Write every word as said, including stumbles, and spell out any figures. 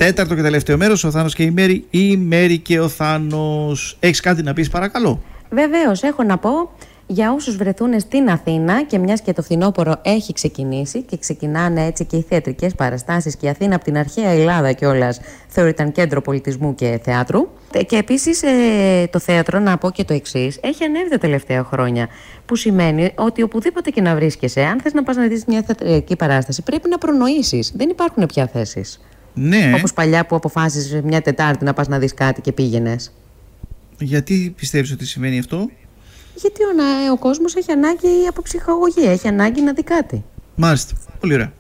Τέταρτο και τελευταίο μέρος, ο Θάνος και η Μέρη, ή η Μέρη και ο Θάνος. Έχεις κάτι να πεις, παρακαλώ? Βεβαίως, έχω να πω για όσους βρεθούν στην Αθήνα, και μιας και το φθινόπωρο έχει ξεκινήσει και ξεκινάνε έτσι και οι θεατρικές παραστάσεις, και η Αθήνα από την αρχαία Ελλάδα κιόλας θεωρείται κέντρο πολιτισμού και θεάτρου. Και επίσης ε, το θέατρο, να πω και το εξής, έχει ανέβει τα τελευταία χρόνια. Που σημαίνει ότι οπουδήποτε και να βρίσκεσαι, αν θες να πας να δεις μια θεατρική παράσταση, πρέπει να προνοήσεις. Δεν υπάρχουν πια θέσεις. Ναι. Όπως παλιά που αποφάσισες μια Τετάρτη να πας να δεις κάτι και πήγαινες. Γιατί πιστεύεις ότι σημαίνει αυτό? Γιατί ο, ο κόσμος έχει ανάγκη από ψυχαγωγία, έχει ανάγκη να δει κάτι. Μάλιστα. Πολύ ωραία.